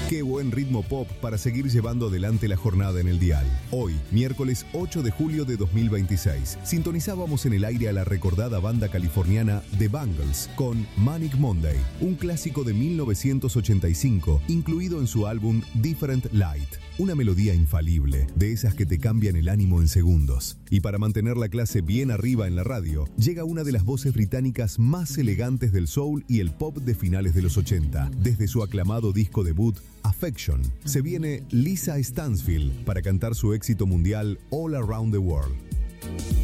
Qué buen ritmo pop para seguir llevando adelante la jornada en el dial. Hoy, miércoles 8 de julio de 2026, sintonizábamos en el aire a la recordada banda californiana The Bangles con Manic Monday, un clásico de 1985, incluido en su álbum Different Light. Una melodía infalible, de esas que te cambian el ánimo en segundos. Y para mantener la clase bien arriba en la radio, llega una de las voces británicas más elegantes del soul y el pop de finales de los 80. Desde su aclamado disco debut, Affection, se viene Lisa Stansfield para cantar su éxito mundial All Around the World.